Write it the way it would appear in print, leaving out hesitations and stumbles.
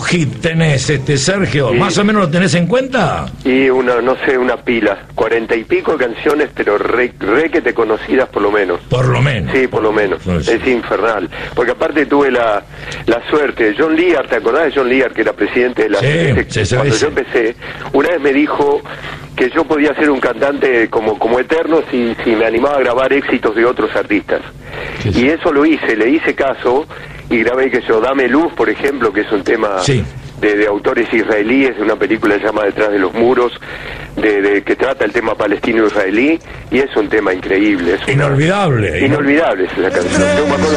hit tenés, Sergio? ¿Más o menos lo tenés en cuenta? Y no sé, una pila, 40 y pico canciones, pero re que te conocidas por lo menos. Por lo menos. Sí, por lo menos. Es infernal. Porque aparte tuve la suerte de John Lear, ¿te acordás de John Lear, que era presidente de la CBS? Cuando yo empecé, una vez me dijo que yo podía ser un cantante como eterno si me animaba a grabar éxitos de otros artistas. Y eso lo hice, le hice caso y grabé que yo, Dame Luz, por ejemplo, que es un tema de autores israelíes, de una película que se llama Detrás de los Muros, que trata el tema palestino-israelí, y es un tema increíble. Es inolvidable. Inolvidable es la canción. Yo me acuerdo